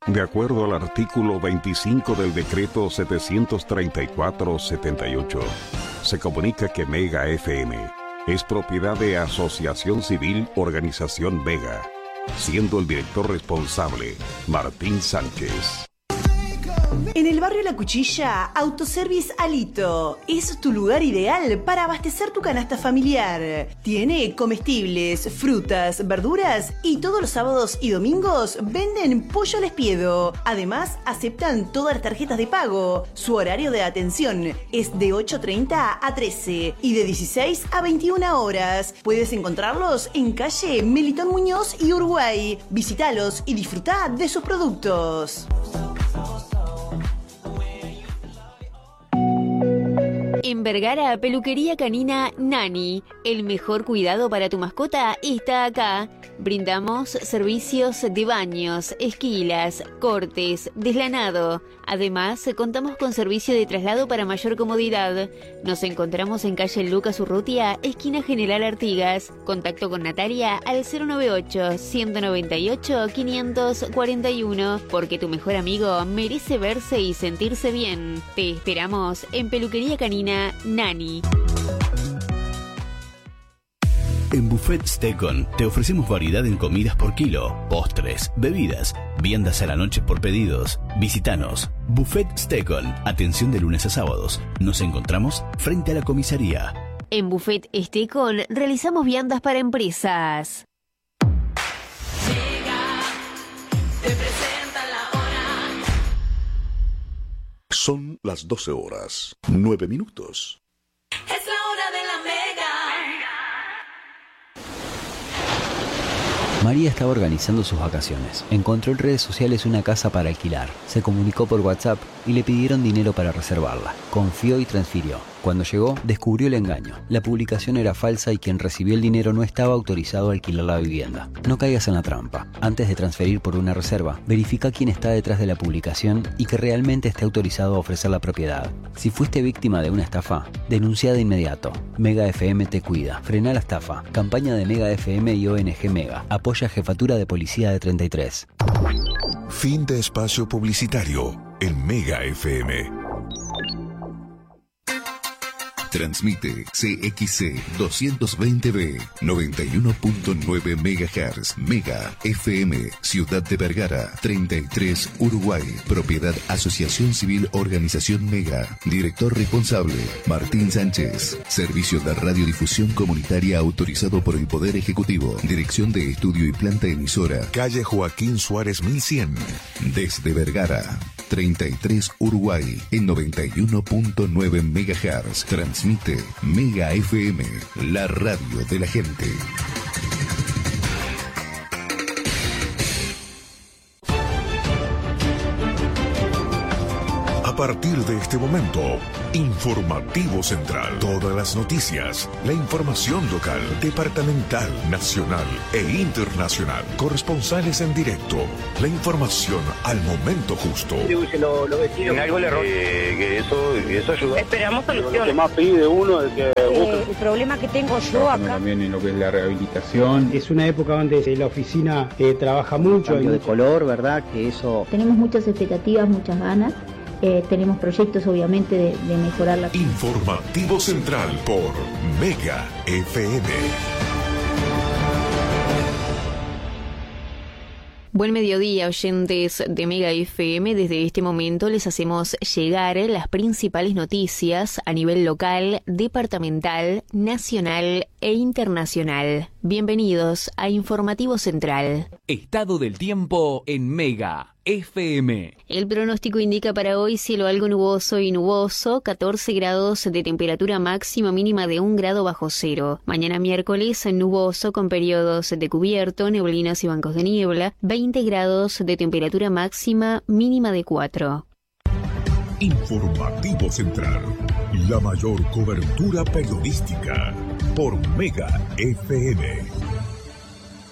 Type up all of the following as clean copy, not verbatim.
De acuerdo al artículo 25 del decreto 734-78, se comunica que Mega FM es propiedad de Asociación Civil Organización Mega, siendo el director responsable Martín Sánchez. En el barrio La Cuchilla, Autoservice Alito es tu lugar ideal para abastecer tu canasta familiar. Tiene comestibles, frutas, verduras y todos los sábados y domingos venden pollo al espiedo. Además, aceptan todas las tarjetas de pago. Su horario de atención es de 8:30 a 13 y de 16 a 21 horas. Puedes encontrarlos en calle Melitón Muñoz y Uruguay. Visítalos y disfruta de sus productos. En Vergara, peluquería canina Nani. El mejor cuidado para tu mascota está acá. Brindamos servicios de baños, esquilas, cortes, deslanado. Además, contamos con servicio de traslado para mayor comodidad. Nos encontramos en calle Lucas Urrutia, esquina General Artigas. Contacto con Natalia al 098-198-541, porque tu mejor amigo merece verse y sentirse bien. Te esperamos en peluquería canina Nani. En Buffet Stekon te ofrecemos variedad en comidas por kilo, postres, bebidas, viandas a la noche por pedidos. Visítanos. Buffet Stekon. Atención de lunes a sábados. Nos encontramos frente a la comisaría. En Buffet Stekon realizamos viandas para empresas. Son las 12 horas, 9 minutos. Es la hora de la Mega. María estaba organizando sus vacaciones. Encontró en redes sociales una casa para alquilar. Se comunicó por WhatsApp y le pidieron dinero para reservarla. Confió y transfirió. Cuando llegó, descubrió el engaño. La publicación era falsa y quien recibió el dinero no estaba autorizado a alquilar la vivienda. No caigas en la trampa. Antes de transferir por una reserva, verifica quién está detrás de la publicación y que realmente esté autorizado a ofrecer la propiedad. Si fuiste víctima de una estafa, denuncia de inmediato. Mega FM te cuida. Frena la estafa. Campaña de Mega FM y ONG Mega. Apoya Jefatura de Policía de 33. Fin de espacio publicitario en Mega FM. Transmite CXC 220B 91.9 MHz. Mega FM, Ciudad de Vergara, 33, Uruguay. Propiedad Asociación Civil Organización Mega. Director responsable Martín Sánchez. Servicio de radiodifusión comunitaria autorizado por el Poder Ejecutivo. Dirección de Estudio y Planta Emisora. Calle Joaquín Suárez 1100. Desde Vergara, 33, Uruguay, en 91.9 MHz. Transmite Mega FM, la radio de la gente. A partir de este momento, Informativo Central. Todas las noticias, la información local, departamental, nacional e internacional. Corresponsales en directo. La información al momento justo. En algo le error. Que eso ayuda. Esperamos soluciones. Lo que más pide uno es que el problema que tengo yo acá. También en lo que es la rehabilitación. Es una época donde la oficina trabaja mucho. Cambio de color, ¿verdad? Que eso. Tenemos muchas expectativas, muchas ganas. Tenemos proyectos obviamente de mejorar la... Informativo Central por Mega FM. Buen mediodía, oyentes de Mega FM. Desde este momento les hacemos llegar las principales noticias a nivel local, departamental, nacional e internacional. Bienvenidos a Informativo Central. Estado del tiempo en Mega FM. El pronóstico indica para hoy cielo algo nuboso y nuboso, 14 grados de temperatura máxima, mínima de 1 grado bajo cero. Mañana miércoles nuboso con periodos de cubierto, neblinas y bancos de niebla, 20 grados de temperatura máxima, mínima de 4. Informativo Central, la mayor cobertura periodística por Mega FM.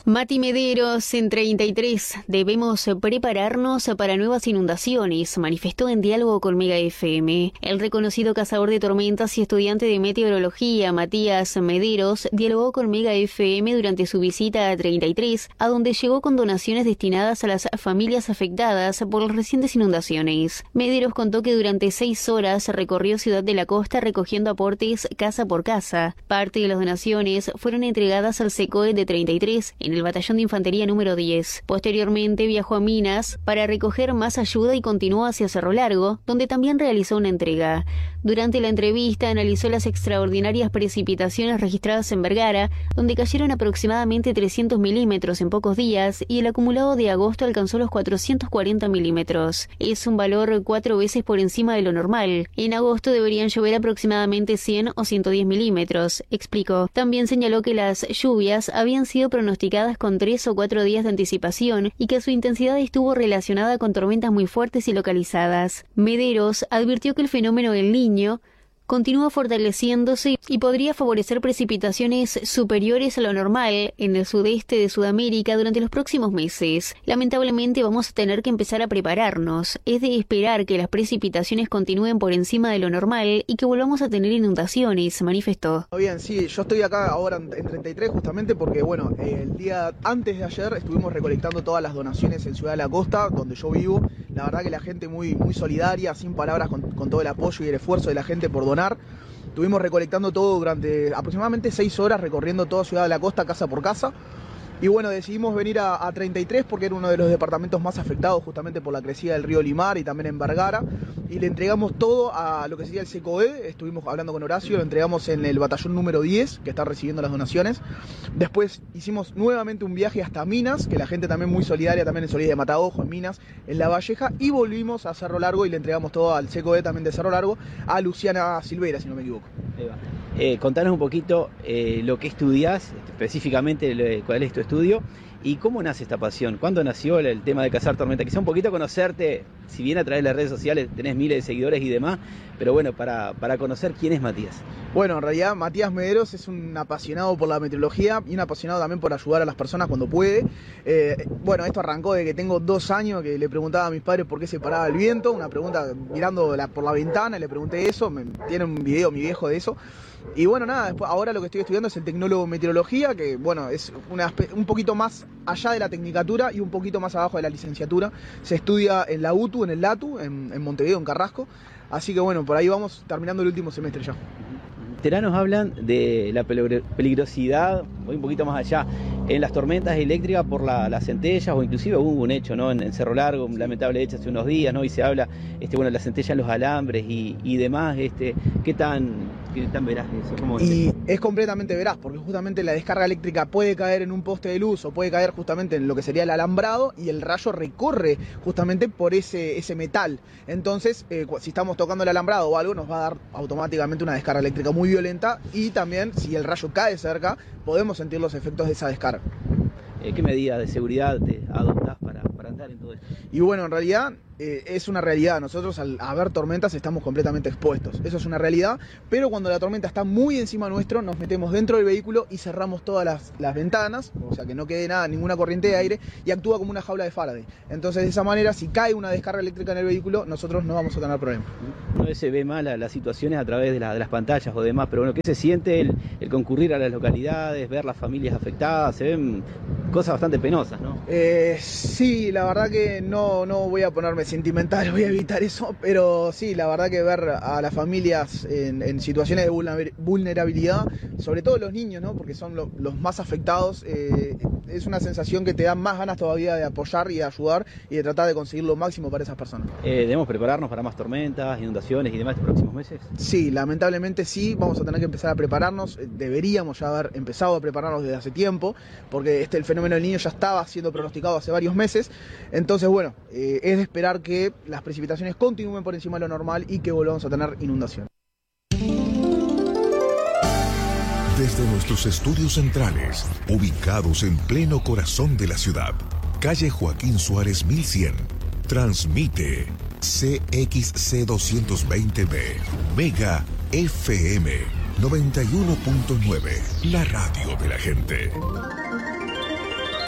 Mati Mederos, en 33, debemos prepararnos para nuevas inundaciones, manifestó en diálogo con Mega FM. El reconocido cazador de tormentas y estudiante de meteorología, Matías Mederos, dialogó con Mega FM durante su visita a 33, a donde llegó con donaciones destinadas a las familias afectadas por las recientes inundaciones. Mederos contó que durante 6 horas recorrió Ciudad de la Costa recogiendo aportes casa por casa. Parte de las donaciones fueron entregadas al SECOE de 33, en el Batallón de Infantería número 10. Posteriormente viajó a Minas para recoger más ayuda y continuó hacia Cerro Largo, donde también realizó una entrega. Durante la entrevista analizó las extraordinarias precipitaciones registradas en Vergara, donde cayeron aproximadamente 300 milímetros en pocos días y el acumulado de agosto alcanzó los 440 milímetros. Es un valor 4 veces por encima de lo normal. En agosto deberían llover aproximadamente 100 o 110 milímetros, explicó. También señaló que las lluvias habían sido pronosticadas con 3 o 4 días de anticipación y que su intensidad estuvo relacionada con tormentas muy fuertes y localizadas. Mederos advirtió que el fenómeno El Niño continúa fortaleciéndose y podría favorecer precipitaciones superiores a lo normal en el sudeste de Sudamérica durante los próximos meses. Lamentablemente vamos a tener que empezar a prepararnos. Es de esperar que las precipitaciones continúen por encima de lo normal y que volvamos a tener inundaciones, manifestó. Bien, sí, yo estoy acá ahora en 33 justamente porque, bueno, el día antes de ayer estuvimos recolectando todas las donaciones en Ciudad de la Costa, donde yo vivo. La verdad que la gente muy solidaria, sin palabras, con todo el apoyo y el esfuerzo de la gente por donar. Estuvimos recolectando todo durante aproximadamente 6 horas, recorriendo toda Ciudad de la Costa, casa por casa. Y bueno, decidimos venir a 33 porque era uno de los departamentos más afectados justamente por la crecida del río Limar y también en Vergara. Y le entregamos todo a lo que sería el SECOE. Estuvimos hablando con Horacio, lo entregamos en el batallón número 10, que está recibiendo las donaciones. Después hicimos nuevamente un viaje hasta Minas, que la gente también muy solidaria, también en Solís de Mataojo, en Minas, en La Valleja. Y volvimos a Cerro Largo y le entregamos todo al SECOE también de Cerro Largo, a Luciana Silveira, si no me equivoco. Contanos un poquito lo que estudiás, específicamente cuál es tu estudio y cómo nace esta pasión. ¿Cuándo nació el tema de cazar tormenta? Quizá un poquito conocerte, si bien a través de las redes sociales tenés miles de seguidores y demás, pero bueno, para conocer quién es Matías. Bueno, en realidad Matías Mederos es un apasionado por la meteorología y un apasionado también por ayudar a las personas cuando puede. Bueno, esto arrancó de que tengo 2 años, que le preguntaba a mis padres por qué se paraba el viento, una pregunta mirando por la ventana, le pregunté eso, tiene un video mi viejo de eso. Y bueno, nada, después, ahora lo que estoy estudiando es el tecnólogo en meteorología, que bueno, es un poquito más allá de la tecnicatura y un poquito más abajo de la licenciatura. Se estudia en la UTU, en el LATU, en Montevideo, en Carrasco. Así que bueno, por ahí vamos terminando el último semestre ya. Veteranos hablan de la peligrosidad, voy un poquito más allá, en las tormentas eléctricas por las centellas, o inclusive hubo un hecho, ¿no? En Cerro Largo, un lamentable hecho hace unos días, ¿no? Y se habla, bueno, las centellas, los alambres y demás, ¿qué tan veraz es eso? ¿Cómo y es completamente veraz, porque justamente la descarga eléctrica puede caer en un poste de luz o puede caer justamente en lo que sería el alambrado y el rayo recorre justamente por ese metal. Entonces, si estamos tocando el alambrado o algo, nos va a dar automáticamente una descarga eléctrica muy violenta y también, si el rayo cae cerca, podemos sentir los efectos de esa descarga. ¿Qué medidas de seguridad te adoptás para andar en todo esto? Y bueno, en realidad es una realidad. Nosotros al haber tormentas estamos completamente expuestos. Eso es una realidad, pero cuando la tormenta está muy encima nuestro, nos metemos dentro del vehículo y cerramos todas las ventanas, o sea que no quede ninguna corriente de aire, y actúa como una jaula de Faraday. Entonces de esa manera, si cae una descarga eléctrica en el vehículo, nosotros no vamos a tener problema. Una vez se ve mal las situaciones a través de las pantallas o demás, pero bueno, ¿qué se siente el concurrir a las localidades, ver las familias afectadas? Se ven cosas bastante penosas, ¿no? Sí, la verdad que no voy a ponerme sentimental, voy a evitar eso, pero sí, la verdad que ver a las familias en situaciones de vulnerabilidad, sobre todo los niños, ¿no? Porque son los más afectados, es una sensación que te da más ganas todavía de apoyar y de ayudar y de tratar de conseguir lo máximo para esas personas. ¿Debemos prepararnos para más tormentas, inundaciones y demás estos próximos meses? Sí, lamentablemente sí, vamos a tener que empezar a prepararnos, deberíamos ya haber empezado a prepararnos desde hace tiempo, porque el fenómeno del Niño ya estaba siendo pronosticado hace varios meses. Entonces bueno, es de esperar que las precipitaciones continúen por encima de lo normal y que volvamos a tener inundación. Desde nuestros estudios centrales, ubicados en pleno corazón de la ciudad, calle Joaquín Suárez 1100, transmite CXC 220B, Mega FM 91.9, la radio de la gente.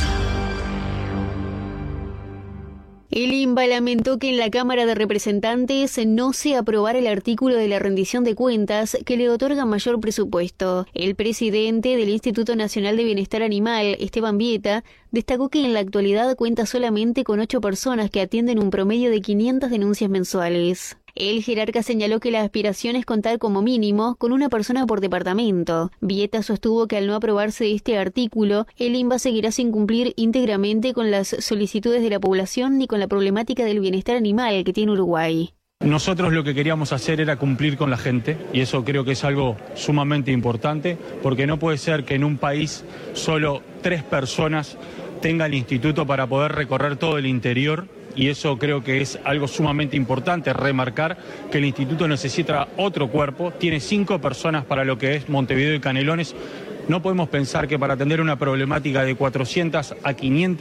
El INBA lamentó que en la Cámara de Representantes no se aprobara el artículo de la rendición de cuentas que le otorga mayor presupuesto. El presidente del Instituto Nacional de Bienestar Animal, Esteban Vieta, destacó que en la actualidad cuenta solamente con 8 personas que atienden un promedio de 500 denuncias mensuales. El jerarca señaló que la aspiración es contar como mínimo con una persona por departamento. Vieta sostuvo que al no aprobarse este artículo, el INBA seguirá sin cumplir íntegramente con las solicitudes de la población ni con la problemática del bienestar animal que tiene Uruguay. Nosotros lo que queríamos hacer era cumplir con la gente y eso creo que es algo sumamente importante porque no puede ser que en un país solo 3 personas tengan el instituto para poder recorrer todo el interior. Y eso creo que es algo sumamente importante, remarcar que el instituto necesita otro cuerpo, tiene 5 personas para lo que es Montevideo y Canelones. No podemos pensar que para atender una problemática de 400 a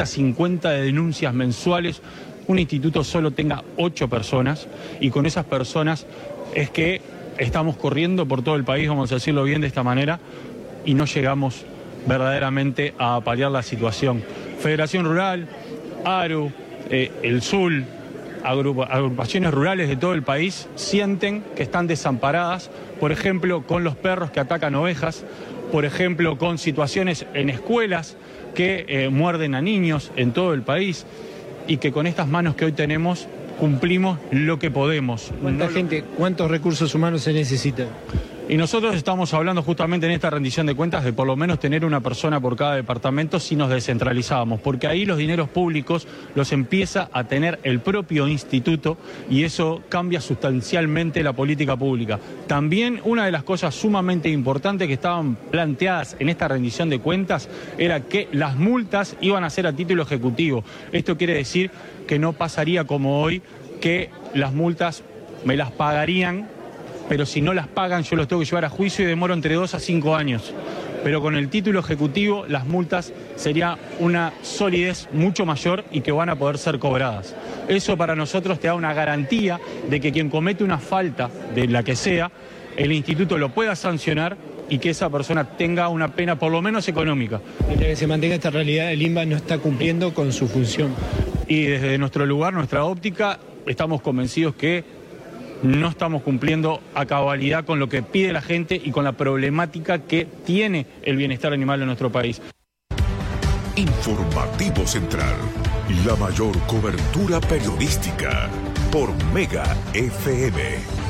550 de denuncias mensuales, un instituto solo tenga 8 personas y con esas personas es que estamos corriendo por todo el país, vamos a decirlo bien de esta manera, y no llegamos verdaderamente a paliar la situación. Federación Rural, ARU, el SUL, agrupaciones rurales de todo el país sienten que están desamparadas, por ejemplo, con los perros que atacan ovejas, por ejemplo, con situaciones en escuelas que muerden a niños en todo el país y que con estas manos que hoy tenemos cumplimos lo que podemos. ¿Cuántos recursos humanos se necesitan? Y nosotros estamos hablando justamente en esta rendición de cuentas de por lo menos tener una persona por cada departamento si nos descentralizamos, porque ahí los dineros públicos los empieza a tener el propio instituto y eso cambia sustancialmente la política pública. También una de las cosas sumamente importantes que estaban planteadas en esta rendición de cuentas era que las multas iban a ser a título ejecutivo. Esto quiere decir que no pasaría como hoy, que las multas me las pagarían, pero si no las pagan yo los tengo que llevar a juicio y demoro entre 2 a 5 años. Pero con el título ejecutivo las multas sería una solidez mucho mayor y que van a poder ser cobradas. Eso para nosotros te da una garantía de que quien comete una falta, de la que sea, el instituto lo pueda sancionar y que esa persona tenga una pena por lo menos económica. Mientras que se mantenga esta realidad, el INBA no está cumpliendo con su función. Y desde nuestro lugar, nuestra óptica, estamos convencidos que no estamos cumpliendo a cabalidad con lo que pide la gente y con la problemática que tiene el bienestar animal en nuestro país. Informativo Central, la mayor cobertura periodística por Mega FM.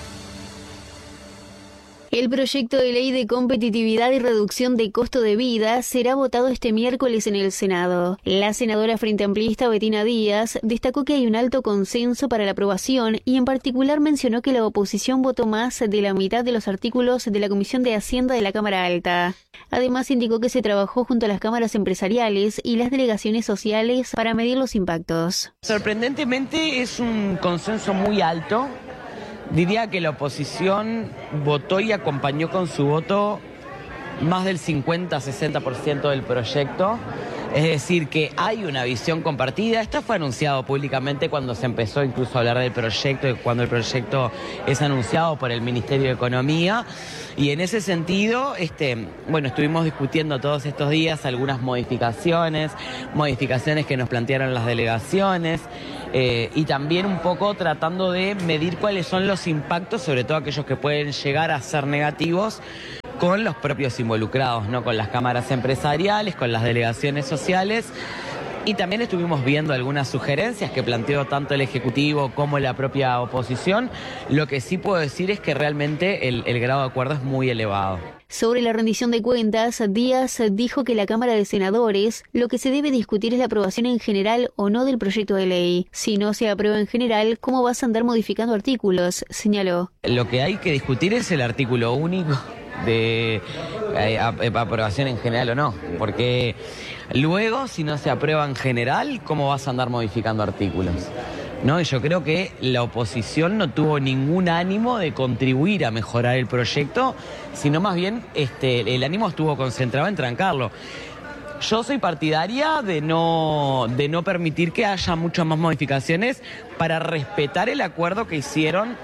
El proyecto de ley de competitividad y reducción de costo de vida será votado este miércoles en el Senado. La senadora frente amplista Betina Díaz destacó que hay un alto consenso para la aprobación y en particular mencionó que la oposición votó más de la mitad de los artículos de la Comisión de Hacienda de la Cámara Alta. Además indicó que se trabajó junto a las cámaras empresariales y las delegaciones sociales para medir los impactos. Sorprendentemente es un consenso muy alto. Diría que la oposición votó y acompañó con su voto más del 50-60% del proyecto. Es decir, que hay una visión compartida. Esto fue anunciado públicamente cuando se empezó incluso a hablar del proyecto, cuando el proyecto es anunciado por el Ministerio de Economía. Y en ese sentido, estuvimos discutiendo todos estos días algunas modificaciones que nos plantearon las delegaciones y también un poco tratando de medir cuáles son los impactos, sobre todo aquellos que pueden llegar a ser negativos, con los propios involucrados, ¿no? Con las cámaras empresariales, con las delegaciones sociales. Y también estuvimos viendo algunas sugerencias que planteó tanto el Ejecutivo como la propia oposición. Lo que sí puedo decir es que realmente el grado de acuerdo es muy elevado. Sobre la rendición de cuentas, Díaz dijo que la Cámara de Senadores lo que se debe discutir es la aprobación en general o no del proyecto de ley. Si no se aprueba en general, ¿cómo vas a andar modificando artículos?, señaló. Lo que hay que discutir es el artículo único de aprobación en general o no, porque luego, si no se aprueba en general, ¿cómo vas a andar modificando artículos? ¿No? Y yo creo que la oposición no tuvo ningún ánimo de contribuir a mejorar el proyecto, sino más bien el ánimo estuvo concentrado en trancarlo. Yo soy partidaria de no permitir que haya muchas más modificaciones para respetar el acuerdo que hicieron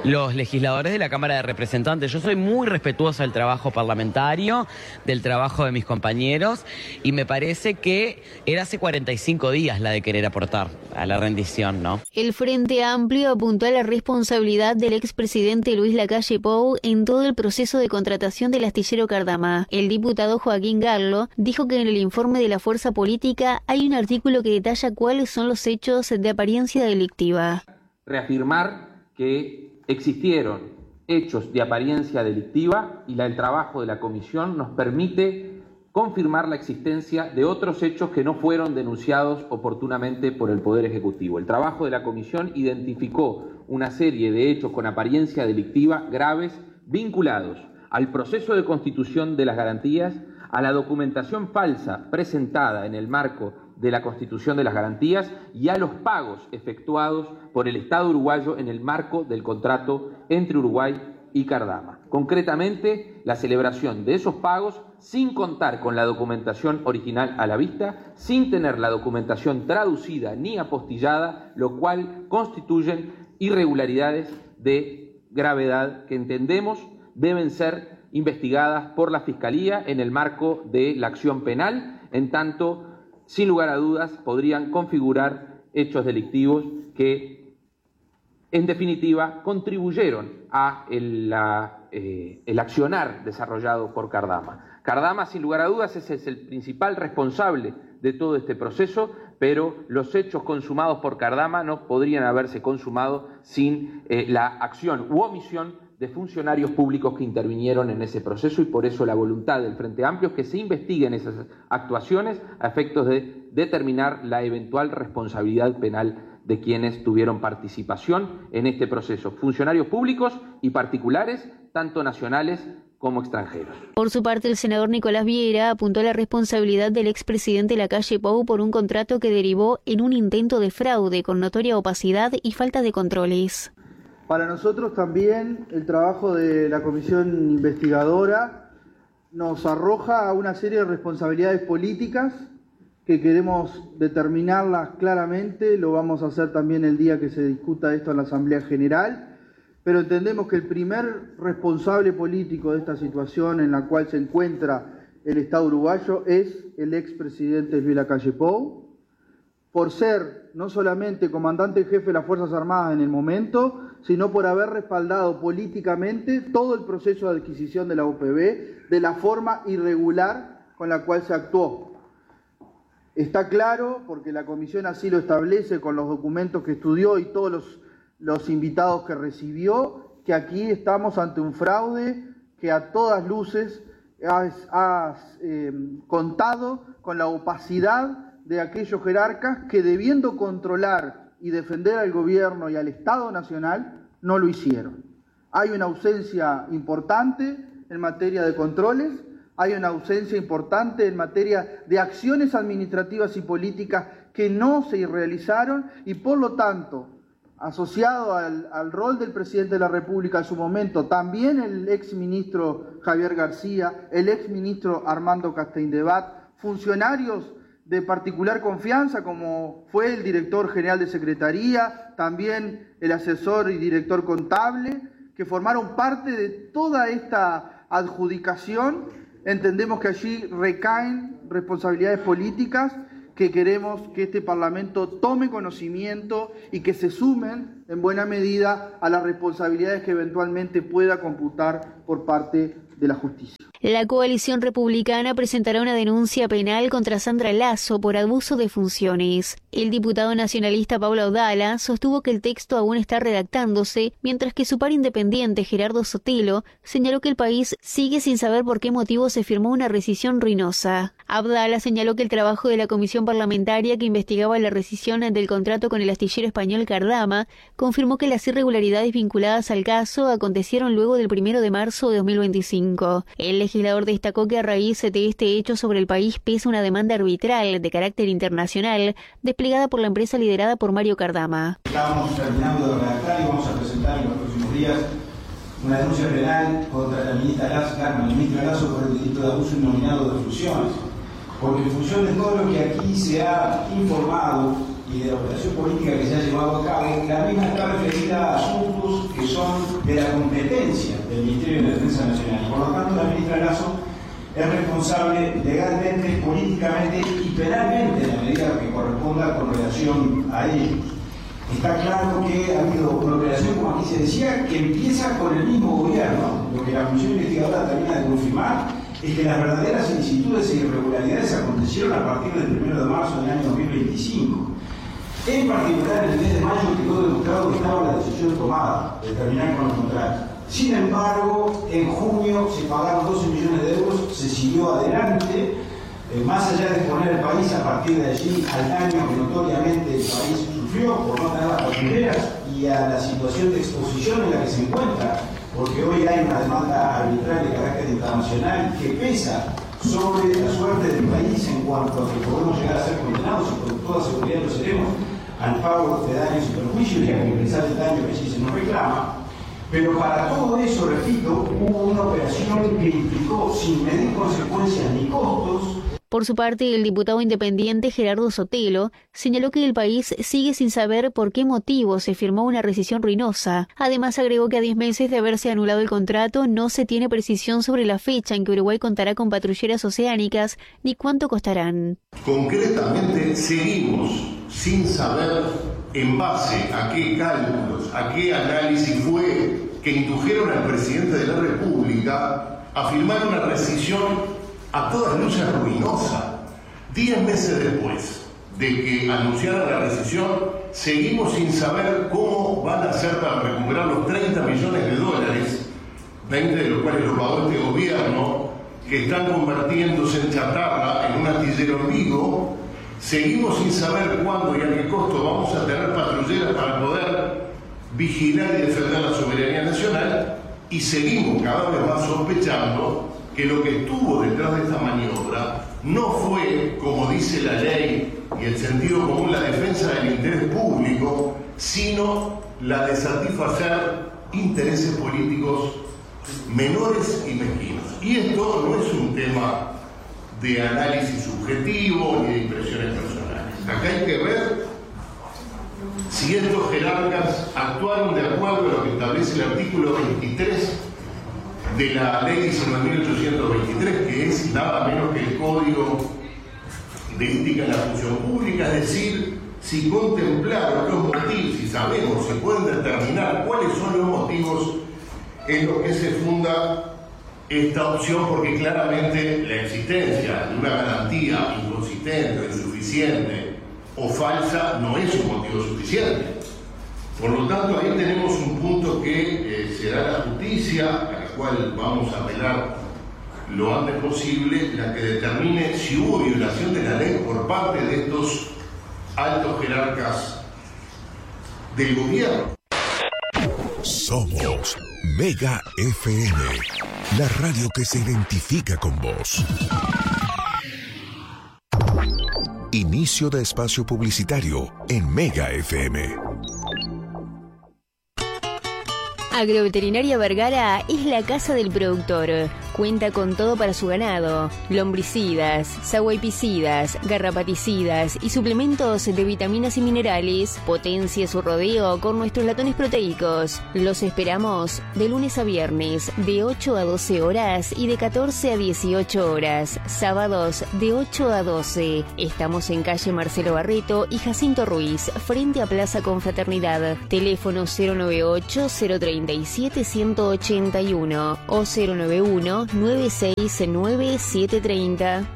los legisladores de la Cámara de Representantes. Yo soy muy respetuosa del trabajo parlamentario, del trabajo de mis compañeros, y me parece que era hace 45 días la de querer aportar a la rendición, ¿no? El Frente Amplio apuntó a la responsabilidad del expresidente Luis Lacalle Pou en todo el proceso de contratación del astillero Cardama. El diputado Joaquín Garlo dijo que en el informe de la fuerza política hay un artículo que detalla cuáles son los hechos de apariencia delictiva. Reafirmar que existieron hechos de apariencia delictiva y el trabajo de la comisión nos permite confirmar la existencia de otros hechos que no fueron denunciados oportunamente por el Poder Ejecutivo. El trabajo de la comisión identificó una serie de hechos con apariencia delictiva graves vinculados al proceso de constitución de las garantías, a la documentación falsa presentada en el marco de la Constitución de las Garantías y a los pagos efectuados por el Estado uruguayo en el marco del contrato entre Uruguay y Cardama. Concretamente, la celebración de esos pagos sin contar con la documentación original a la vista, sin tener la documentación traducida ni apostillada, lo cual constituyen irregularidades de gravedad que entendemos deben ser investigadas por la Fiscalía en el marco de la acción penal, en tanto, sin lugar a dudas, podrían configurar hechos delictivos que, en definitiva, contribuyeron a el accionar desarrollado por Cardama. Cardama, sin lugar a dudas, es el principal responsable de todo este proceso, pero los hechos consumados por Cardama no podrían haberse consumado sin la acción u omisión de funcionarios públicos que intervinieron en ese proceso, y por eso la voluntad del Frente Amplio es que se investiguen esas actuaciones a efectos de determinar la eventual responsabilidad penal de quienes tuvieron participación en este proceso, funcionarios públicos y particulares, tanto nacionales como extranjeros. Por su parte, el senador Nicolás Viera apuntó a la responsabilidad del expresidente Lacalle Pou por un contrato que derivó en un intento de fraude con notoria opacidad y falta de controles. Para nosotros también el trabajo de la comisión investigadora nos arroja a una serie de responsabilidades políticas que queremos determinarlas claramente. Lo vamos a hacer también el día que se discuta esto en la Asamblea General, pero entendemos que el primer responsable político de esta situación en la cual se encuentra el Estado uruguayo es el expresidente Luis Lacalle Pou, por ser no solamente comandante en jefe de las Fuerzas Armadas en el momento, sino por haber respaldado políticamente todo el proceso de adquisición de la UPB de la forma irregular con la cual se actuó. Está claro, porque la comisión así lo establece con los documentos que estudió y todos los invitados que recibió, que aquí estamos ante un fraude que a todas luces ha contado con la opacidad de aquellos jerarcas que, debiendo controlar y defender al gobierno y al Estado Nacional, no lo hicieron. Hay una ausencia importante en materia de controles, hay una ausencia importante en materia de acciones administrativas y políticas que no se realizaron, y por lo tanto, asociado al rol del presidente de la República en su momento, también el exministro Javier García, el exministro Armando Castaindebat, funcionarios de particular confianza como fue el director general de Secretaría, también el asesor y director contable, que formaron parte de toda esta adjudicación. Entendemos que allí recaen responsabilidades políticas que queremos que este Parlamento tome conocimiento y que se sumen en buena medida a las responsabilidades que eventualmente pueda computar por parte de la justicia. La coalición republicana presentará una denuncia penal contra Sandra Lasso por abuso de funciones. El diputado nacionalista Pablo Audala sostuvo que el texto aún está redactándose, mientras que su par independiente Gerardo Sotelo señaló que el país sigue sin saber por qué motivo se firmó una rescisión ruinosa. Audala señaló que el trabajo de la comisión parlamentaria que investigaba la rescisión del contrato con el astillero español Cardama confirmó que las irregularidades vinculadas al caso acontecieron luego del 1 de marzo de 2025. El legislador destacó que a raíz de este hecho sobre el país pesa una demanda arbitral de carácter internacional desplegada por la empresa liderada por Mario Cardama. Estábamos terminando de redactar y vamos a presentar en los próximos días una denuncia penal contra la ministra Lasso por el delito de abuso innominado de funciones, porque en función de todo lo que aquí se ha informado y y de la operación política que se ha llevado a cabo, la misma está referida a asuntos que son de la competencia del Ministerio de Defensa Nacional. Y por lo tanto, la ministra Lasso es responsable legalmente, políticamente y penalmente en la medida que corresponda con relación a ellos. Está claro que ha habido una operación, como aquí se decía, que empieza con el mismo gobierno. Lo que la Comisión Investigadora termina de confirmar es que las verdaderas ilicitudes e irregularidades acontecieron a partir del 1 de marzo del año 2025. En particular, en el mes de mayo quedó demostrado que estaba la decisión tomada de terminar con los contratos. Sin embargo, en junio se pagaron 12 millones de euros, se siguió adelante, más allá de exponer el país a partir de allí al daño que notoriamente el país sufrió por no tener las fronteras y a la situación de exposición en la que se encuentra, porque hoy hay una demanda arbitral de carácter internacional que pesa sobre la suerte del país en cuanto a que podemos llegar a ser condenados y con toda seguridad lo seremos al pago de daños y perjuicios y a compensar el daño que sí se nos reclama. Pero para todo eso, repito, hubo una operación que implicó, sin medir consecuencias ni costos. Por su parte, el diputado independiente Gerardo Sotelo señaló que el país sigue sin saber por qué motivo se firmó una rescisión ruinosa. Además, agregó que a 10 meses de haberse anulado el contrato, no se tiene precisión sobre la fecha en que Uruguay contará con patrulleras oceánicas ni cuánto costarán. Concretamente, seguimos sin saber en base a qué cálculos, a qué análisis fue que indujeron al presidente de la República a firmar una rescisión a todas luces ruinosa. 10 meses después de que anunciaran la rescisión, seguimos sin saber cómo van a hacer para recuperar los 30 millones de dólares, 20 de los cuales lo pagó este gobierno, que están convirtiéndose en chatarra en un astillero en Vigo. Seguimos sin saber cuándo y a qué costo vamos a tener patrulleras para poder vigilar y defender la soberanía nacional, y seguimos cada vez más sospechando que lo que estuvo detrás de esta maniobra no fue, como dice la ley y el sentido común, la defensa del interés público, sino la de satisfacer intereses políticos menores y mezquinos. Y esto no es un tema de análisis subjetivo ni de impresiones personales. Acá hay que ver si estos jerarcas actuaron de acuerdo a lo que establece el artículo 23 de la ley 19.823, que es nada menos que el Código de Ética en la Función Pública, es decir, si contemplaron los motivos, si sabemos, si pueden determinar cuáles son los motivos en los que se funda esta opción, porque claramente la existencia de una garantía inconsistente, insuficiente o falsa no es un motivo suficiente. Por lo tanto, ahí tenemos un punto que será la justicia, a la cual vamos a apelar lo antes posible, la que determine si hubo violación de la ley por parte de estos altos jerarcas del gobierno. Somos Mega FM, la radio que se identifica con vos. Inicio de espacio publicitario en Mega FM. Agroveterinaria Vergara es la casa del productor. Cuenta con todo para su ganado: lombricidas, saguaipicidas, garrapaticidas y suplementos de vitaminas y minerales. Potencie su rodeo con nuestros latones proteicos. Los esperamos de lunes a viernes de 8 a 12 horas y de 14 a 18 horas. Sábados de 8 a 12. Estamos en calle Marcelo Barreto y Jacinto Ruiz, frente a Plaza Confraternidad. Teléfono 098-037-181 o 091-969-730.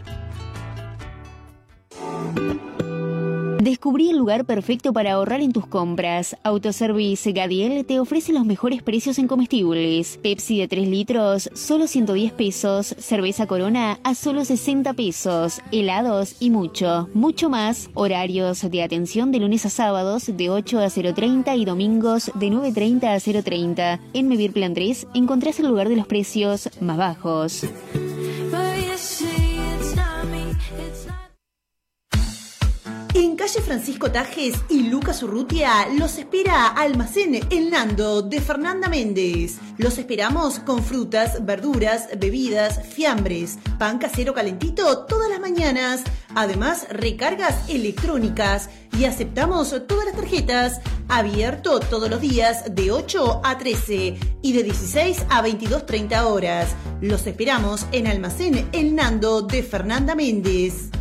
Descubrí el lugar perfecto para ahorrar en tus compras. Autoservice Gadiel te ofrece los mejores precios en comestibles. Pepsi de 3 litros, solo 110 pesos. Cerveza Corona a solo 60 pesos. Helados y mucho, mucho más. Horarios de atención de lunes a sábados de 8 a 0:30 y domingos de 9:30 a 0:30. En Mevir Plan 3 encontrás el lugar de los precios más bajos. En calle Francisco Tajes y Lucas Urrutia los espera Almacén El Nando de Fernanda Méndez. Los esperamos con frutas, verduras, bebidas, fiambres, pan casero calentito todas las mañanas. Además, recargas electrónicas y aceptamos todas las tarjetas. Abierto todos los días de 8 a 13 y de 16 a 22:30 horas. Los esperamos en Almacén El Nando de Fernanda Méndez.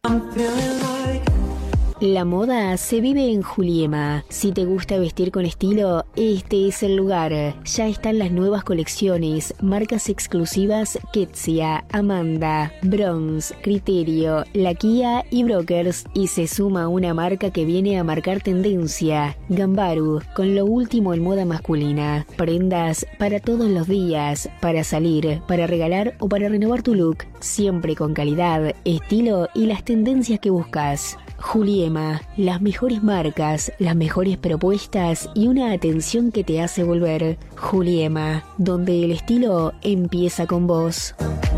La moda se vive en Juliema. Si te gusta vestir con estilo, este es el lugar. Ya están las nuevas colecciones, marcas exclusivas Ketsia, Amanda, Bronze, Criterio, Lakia y Brokers. Y se suma una marca que viene a marcar tendencia, Gambaru, con lo último en moda masculina. Prendas para todos los días, para salir, para regalar o para renovar tu look. Siempre con calidad, estilo y las tendencias que buscas. Juliema, las mejores marcas, las mejores propuestas y una atención que te hace volver. Juliema, donde el estilo empieza con vos.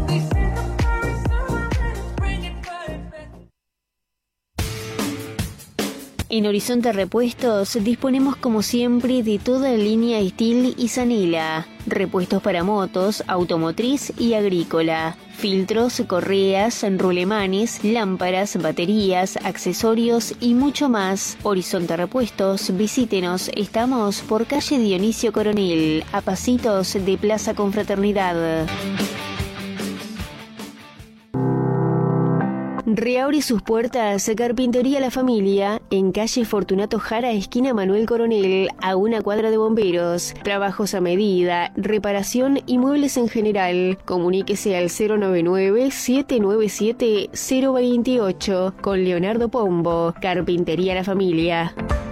En Horizonte Repuestos disponemos como siempre de toda la línea Steel y Zanela. Repuestos para motos, automotriz y agrícola. Filtros, correas, rulemanes, lámparas, baterías, accesorios y mucho más. Horizonte Repuestos, visítenos. Estamos por calle Dionisio Coronel, a pasitos de Plaza Confraternidad. Reabre sus puertas Carpintería La Familia, en calle Fortunato Jara, esquina Manuel Coronel, a una cuadra de bomberos. Trabajos a medida, reparación y muebles en general. Comuníquese al 099-797-028 con Leonardo Pombo. Carpintería La Familia.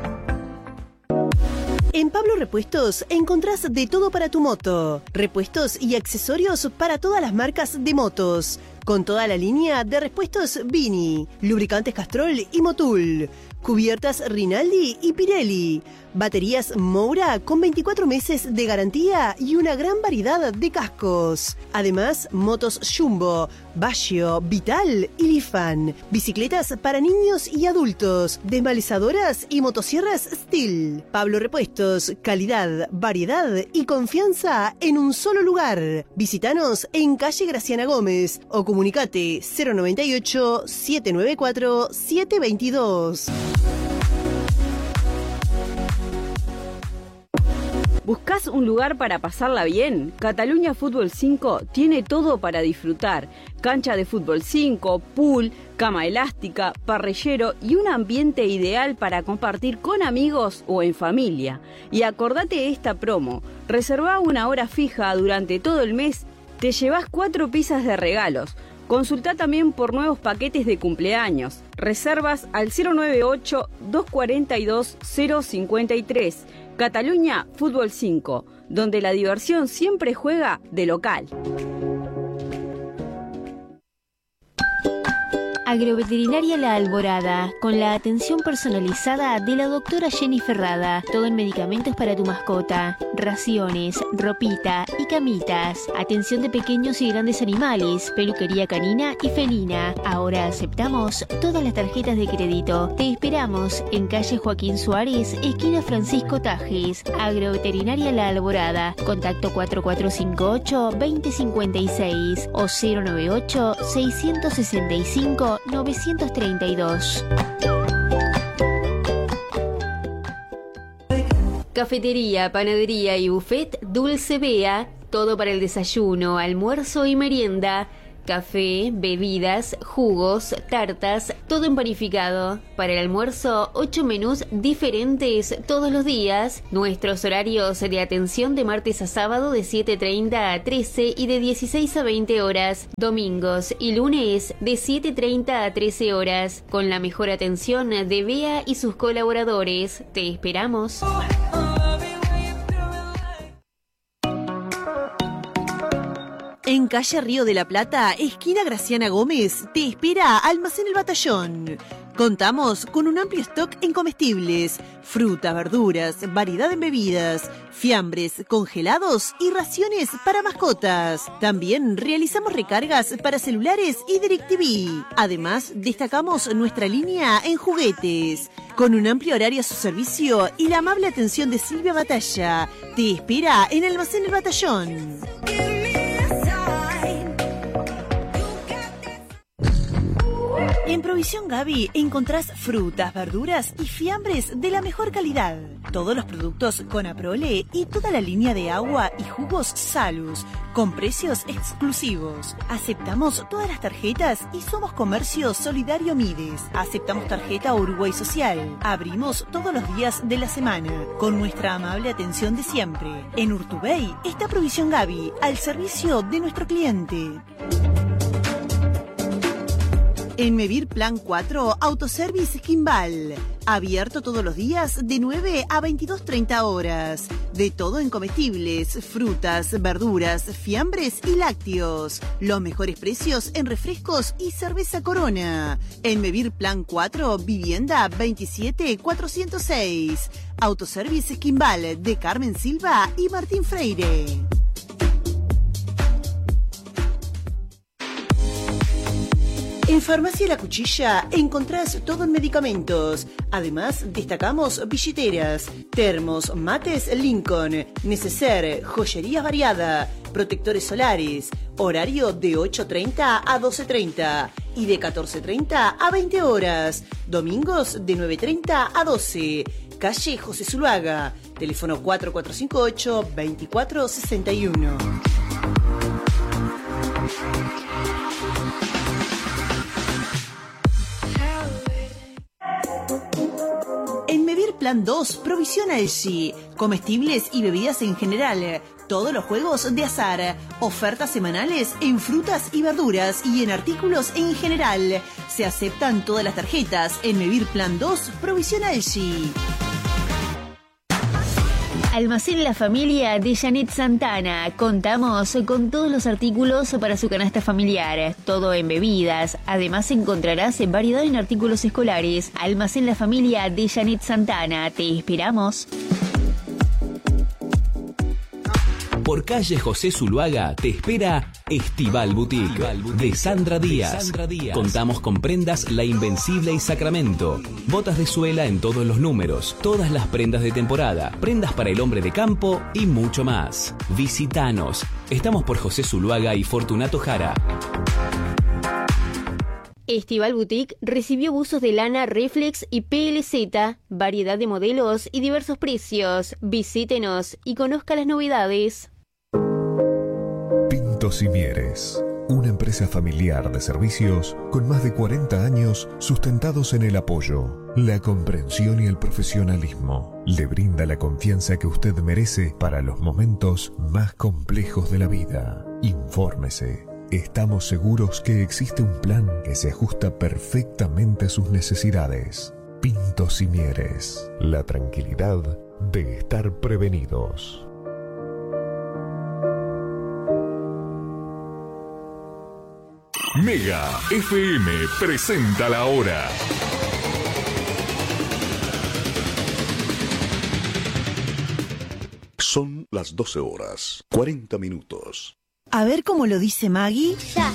En Pablo Repuestos encontrás de todo para tu moto. Repuestos y accesorios para todas las marcas de motos. Con toda la línea de repuestos Vini, lubricantes Castrol y Motul, cubiertas Rinaldi y Pirelli, baterías Moura con 24 meses de garantía y una gran variedad de cascos. Además, motos Jumbo, Baggio, Vital y Lifan, bicicletas para niños y adultos, desmalizadoras y motosierras Steel. Pablo Repuestos, calidad, variedad y confianza en un solo lugar. Visítanos en calle Graciana Gómez o comunicate 098-794-722. ¿Buscás un lugar para pasarla bien? Cataluña Fútbol 5 tiene todo para disfrutar. Cancha de fútbol 5, pool, cama elástica, parrillero y un ambiente ideal para compartir con amigos o en familia. Y acordate esta promo. Reservá una hora fija durante todo el mes, te llevas 4 pizzas de regalos. Consultá también por nuevos paquetes de cumpleaños. Reservas al 098-242-053. Cataluña Fútbol 5, donde la diversión siempre juega de local. Agroveterinaria La Alborada, con la atención personalizada de la doctora Jenny Ferrada. Todo en medicamentos para tu mascota, raciones, ropita y camitas. Atención de pequeños y grandes animales, peluquería canina y felina. Ahora aceptamos todas las tarjetas de crédito. Te esperamos en calle Joaquín Suárez, esquina Francisco Tajes. Agroveterinaria La Alborada. Contacto 4458-2056 o 098-665-932. Cafetería, panadería y buffet Dulce Bea, todo para el desayuno, almuerzo y merienda. Café, bebidas, jugos, tartas, todo en panificado. Para el almuerzo, 8 menús diferentes todos los días. Nuestros horarios de atención de martes a sábado de 7:30 a 13 y de 16 a 20 horas. Domingos y lunes de 7:30 a 13 horas. Con la mejor atención de Bea y sus colaboradores. Te esperamos. En calle Río de la Plata, esquina Graciana Gómez, te espera Almacén El Batallón. Contamos con un amplio stock en comestibles, frutas, verduras, variedad en bebidas, fiambres, congelados y raciones para mascotas. También realizamos recargas para celulares y DirecTV. Además, destacamos nuestra línea en juguetes. Con un amplio horario a su servicio y la amable atención de Silvia Batalla, te espera en Almacén El Batallón. En Provisión Gaby encontrás frutas, verduras y fiambres de la mejor calidad. Todos los productos con Aprole y toda la línea de agua y jugos Salus, con precios exclusivos. Aceptamos todas las tarjetas y somos Comercio Solidario Mides. Aceptamos tarjeta Uruguay Social. Abrimos todos los días de la semana, con nuestra amable atención de siempre. En Urtubey está Provisión Gaby, al servicio de nuestro cliente. En Mevir Plan 4, Autoservice Kimball. Abierto todos los días de 9 a 22:30 horas. De todo en comestibles, frutas, verduras, fiambres y lácteos. Los mejores precios en refrescos y cerveza Corona. En Mevir Plan 4, Vivienda 27406. Autoservice Kimball de Carmen Silva y Martín Freire. En Farmacia La Cuchilla encontrás todo en medicamentos. Además, destacamos billeteras, termos, mates Lincoln, neceser, joyería variada, protectores solares. Horario de 8:30 a 12:30 y de 14:30 a 20 horas. Domingos de 9:30 a 12. Calle José Zuluaga. Teléfono 4458-2461. En Mevir Plan 2, Provisión Algi, comestibles y bebidas en general, todos los juegos de azar, ofertas semanales en frutas y verduras y en artículos en general. Se aceptan todas las tarjetas en Mevir Plan 2, Provisión Algi. Almacén La Familia de Janet Santana. Contamos con todos los artículos para su canasta familiar, todo en bebidas. Además encontrarás variedad en artículos escolares. Almacén La Familia de Janet Santana. Te esperamos. Por calle José Zuluaga te espera Estival Boutique de Sandra Díaz. Contamos con prendas La Invencible y Sacramento, botas de suela en todos los números, todas las prendas de temporada, prendas para el hombre de campo y mucho más. Visítanos. Estamos por José Zuluaga y Fortunato Jara. Estival Boutique recibió buzos de lana Reflex y PLZ, variedad de modelos y diversos precios. Visítenos y conozca las novedades. Pintos y Mieres, una empresa familiar de servicios con más de 40 años sustentados en el apoyo, la comprensión y el profesionalismo. Le brinda la confianza que usted merece para los momentos más complejos de la vida. Infórmese. Estamos seguros que existe un plan que se ajusta perfectamente a sus necesidades. Pintos y Mieres, la tranquilidad de estar prevenidos. Mega FM presenta la hora. Son las 12 horas, 40 minutos. A ver cómo lo dice Maggie. Ya.